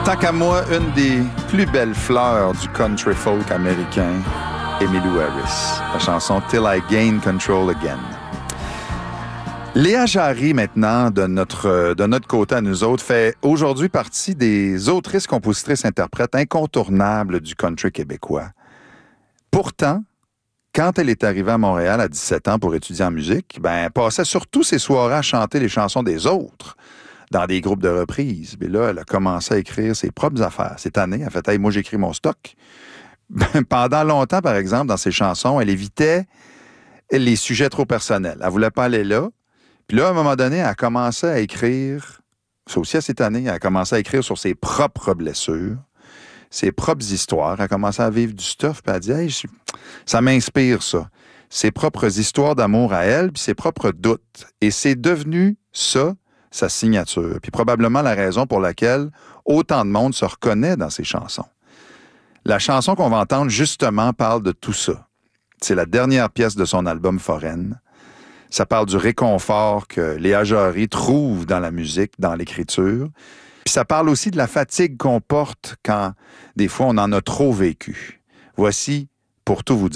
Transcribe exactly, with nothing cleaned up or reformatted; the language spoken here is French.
Tant qu'à moi, une des plus belles fleurs du country folk américain, Emmylou Harris. La chanson « Till I Gain Control Again ». Léa Jarry, maintenant, de notre, de notre côté à nous autres, fait aujourd'hui partie des autrices, compositrices, interprètes incontournables du country québécois. Pourtant, quand elle est arrivée à Montréal à dix-sept ans pour étudier en musique, ben, elle passait surtout ses soirées à chanter les chansons des autres dans des groupes de reprises. Mais là, elle a commencé à écrire ses propres affaires. Cette année, elle a fait « Hey, moi, j'écris mon stock ». Pendant longtemps, par exemple, dans ses chansons, elle évitait les sujets trop personnels. Elle ne voulait pas aller là. Puis là, à un moment donné, elle a commencé à écrire, c'est aussi à cette année, elle a commencé à écrire sur ses propres blessures, ses propres histoires. Elle a commencé à vivre du stuff, puis elle a dit hey, « ça m'inspire, ça ». Ses propres histoires d'amour à elle, puis ses propres doutes. Et c'est devenu ça, sa signature. Puis probablement la raison pour laquelle autant de monde se reconnaît dans ses chansons. La chanson qu'on va entendre, justement, parle de tout ça. C'est la dernière pièce de son album Foraine. Ça parle du réconfort que Léa Jarry trouve dans la musique, dans l'écriture. Puis ça parle aussi de la fatigue qu'on porte quand, des fois, on en a trop vécu. Voici « Pour tout vous dire ».